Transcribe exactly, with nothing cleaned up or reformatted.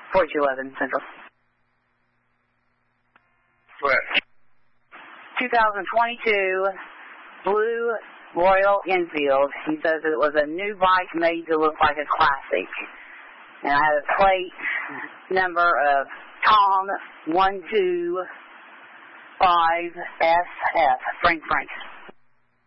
forty-two eleven Central. What? twenty twenty-two Blue Royal Enfield. He says it was a new bike made to look like a classic. And I had a plate number of Tom one two five S F. Frank Frank.